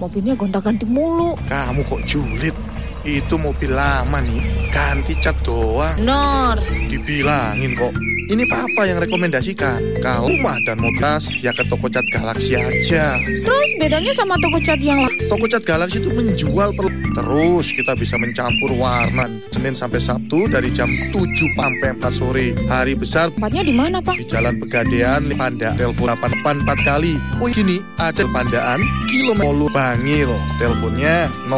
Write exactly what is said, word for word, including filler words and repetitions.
mobilnya gonta-ganti mulu. Kamu kok julid? Itu mobil lama nih, ganti cat doang. Benar. Dibilangin kok. Ini papa yang rekomendasikan. Kalau rumah dan mobil ya ke toko cat Galaxy aja. Terus bedanya sama toko cat yang lain? Toko cat Galaxy itu menjual per... Terus kita bisa mencampur warna Senin sampai Sabtu dari jam tujuh sampai empat sore. Hari besar Tempatnya di mana, Pak? di Jalan Pegadaian, Panda. Telepon delapan delapan empat kali. Oh gini, ada Pandaan, Kilometer Bangil. Teleponnya